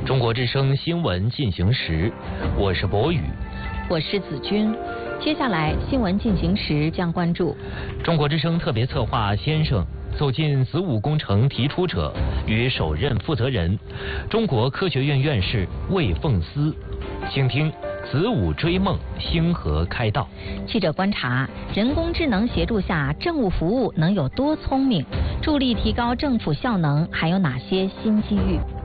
中国之声新闻进行时，我是博宇， 我是子君。接下来新闻进行时将关注中国之声特别策划先生走进子午工程提出者与首任负责人中国科学院院士魏凤思，请听子午追梦，星河开道。 记者观察，人工智能协助下，政务服务能有多聪明？助力提高政府效能，还有哪些新机遇？